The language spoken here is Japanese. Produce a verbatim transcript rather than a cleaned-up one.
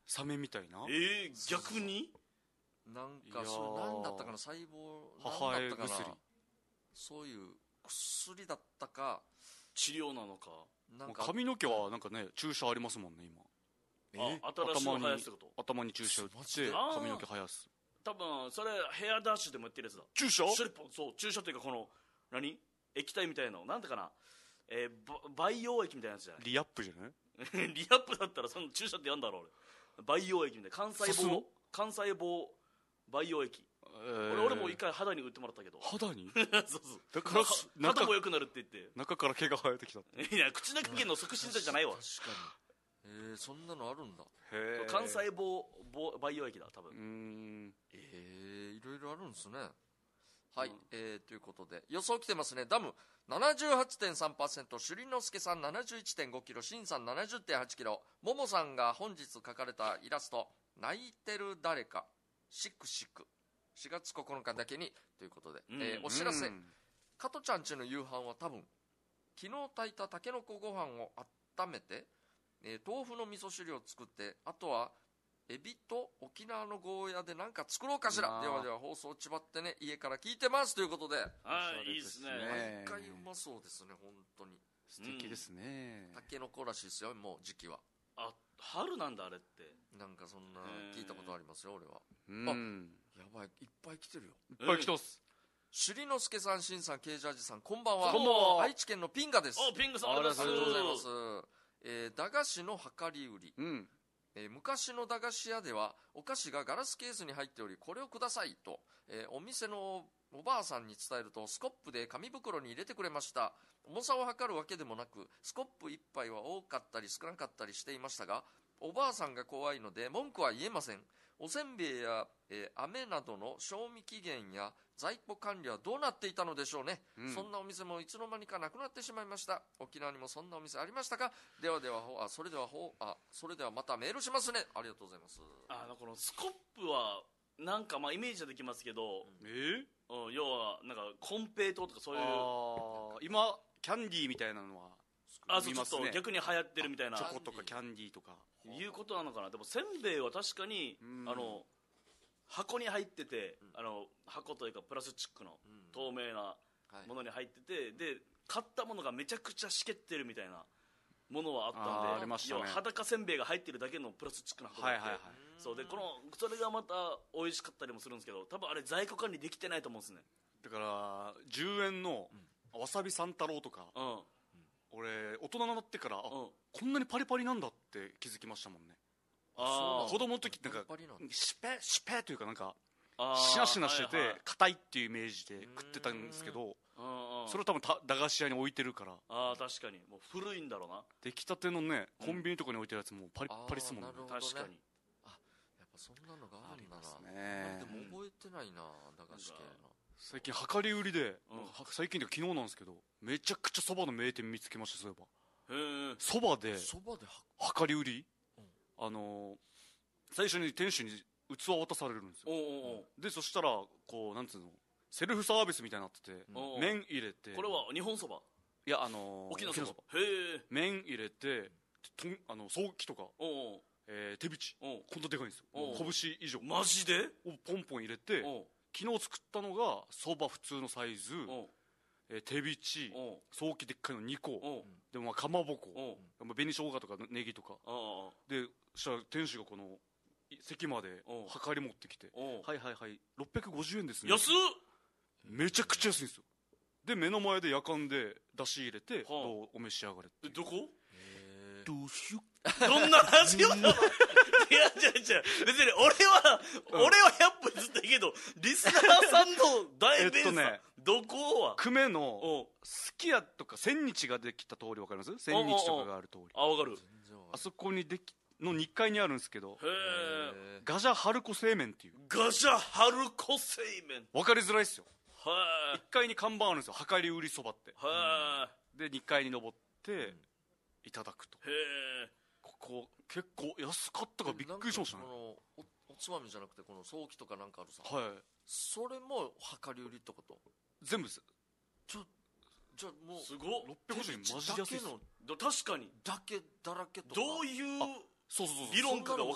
サメみたいな。 えー、逆になんかそれ何だったかな、細胞母何だったか親薬な、そういう薬だったか、 治療なのか。 なんか髪の毛はなんかね注射ありますもんね今。 え新しいの生やすってこと。 頭に注射打って髪の毛生やす。 多分それヘアダッシュでもやってるやつだ。 注射シュリポン、そう注射というかこの何液体みたいなのなんてかな、えー、培養液みたいなやつじゃない。 リアップじゃないリアップだったらその注射ってやんだろう俺。培養液みたいな幹細胞幹細胞培養液、えー、俺俺も一回肌に打ってもらったけど。 肌にそうそうだから肌も良くなるって言って中から毛が生えてきたって。 いや口の毛の促進剤じゃないわ。 確かに、えー、そんなのあるんだ。 へ幹細胞培養液だ多分。うーん、えー、いろいろあるんですね。はい、うん、えー、ということで予想来てますね。ダム ななじゅうはちてんさんパーセント、 朱里之助さん ななじゅういってんごキロ、シンさん ななじゅってんはちキロ、ももさんが本日描かれたイラスト泣いてる誰かシクシクしがつここのかだけにということで、うん、えー、お知らせ、うん、加トちゃんちの夕飯は多分昨日炊いたたけのこご飯を温めて、えー、豆腐の味噌汁を作って、あとはエビと沖縄のゴーヤで何か作ろうかしら。ではでは放送ちばってね、家から聞いてますということで、 はい、いいですね。 毎回うまそうですね、本当に素敵ですね。 たけのこらしいですよ、もう時期は。 あ、春なんだあれって。 なんかそんな聞いたことありますよ俺は。 うん、 あ、やばい、いっぱい来てるよ。 いっぱい来てます。 朱里之助さん、しんさん、ケイジャージさん、こんばんは。 こんばんは。 愛知県のピンガです。 お、ピンガさんありがとうございます。 えー、駄菓子の量り売り、うん、えー、昔の駄菓子屋ではお菓子がガラスケースに入っており、これをくださいと、えー、お店のおばあさんに伝えるとスコップで紙袋に入れてくれました。重さを測るわけでもなく、スコップいっぱいは多かったり少なかったりしていましたが、おばあさんが怖いので文句は言えません。おせんべいや、えー、飴などの賞味期限や在庫管理はどうなっていたのでしょうね、うん、そんなお店もいつの間にかなくなってしまいました。沖縄にもそんなお店ありましたか。ではではあそれではほあそれではまたメールしますね。ありがとうございます。 あのこのスコップはなんかまあイメージはできますけど、 うん、えーうん、要はなんかコンペイトーとかそういう、 あ今キャンディーみたいなのはあ、そう、ちょっと逆に流行ってるみたいな、 チョコとかキャンディーとかいうことなのかな。でもせんべいは確かに、うん、あの箱に入ってて、うん、あの箱というかプラスチックの透明なものに入ってて、うん、はい、で買ったものがめちゃくちゃしけってるみたいなものはあったんで、 あありましたね、 要は裸せんべいが入ってるだけのプラスチックの箱があって、はいはいはい、そうでこのそれがまた美味しかったりもするんですけど、多分あれ在庫管理できてないと思うんですね。 だからじゅうえんのわさび三太郎とか、うん、俺大人になってから、うん、こんなにパリパリなんだって気づきましたもんね。あ子供の時なんかシュペシュペというかなんかしなしなしてて硬いっていうイメージで食ってたんですけど、それを多分駄菓子屋に置いてるから。 あ確かにもう古いんだろうな。 出来たてのねコンビニとかに置いてるやつもパリッパリっすもんね。 確かに。 あやっぱそんなのがあるんだな。でも覚えてないな駄菓子系の。 最近量り売りで、うん、最近で昨日なんですけどめちゃくちゃそばの名店見つけました。そういえばそばで量り売り、あのー、最初に店主に器を渡されるんですよ。おうおうでそしたらこうなんつうのセルフサービスみたいになってて、うん、麺入れて、 これは日本そば、 いやあのー、 沖縄そば、へえ、 麺入れてとあのソーキとか、おうおう、えー、手びちこんなでかいんですよ。拳以上マジでをポンポン入れて、昨日作ったのがそば普通のサイズ、えー、手びちソーキでっかいのにこでもまあかまぼこ、紅生姜とかネギとかで、そしたら店主がこの席まで量り持ってきて、はいはいはいろっぴゃくごじゅうえんですね。 安っ、 めちゃくちゃ安いんですよ。で目の前でやかんで出し入れて、どうお召し上がれって。 どこどうしよどんなラジオなのいや違う違う別に俺は、うん、俺はひゃっぷんずっといいけどリスナーさんの大ベンさん、えっとね、どこは久米のすき家とか千日ができた通り分かります？千日とかがある通り、 あ分かる。 あそこにできのにかいにあるんですけど、へガジャ春子製麺っていう。 ガジャ春子製麺分かりづらいっすよ。いっかいに看板あるんですよ、量り売りそばって。でにかいに登っていただくと。へえ、ここ結構安かったからびっくりしましたね。 お, おつまみじゃなくてこのソーキとかなんかあるさ、 はい、 それも量り売りってこと？ 全部です。 ちょじゃあもうすごっ、 ろっぴゃくごじゅうえんマジ安いっす。 確かにだけだらけとかどういう理論かが分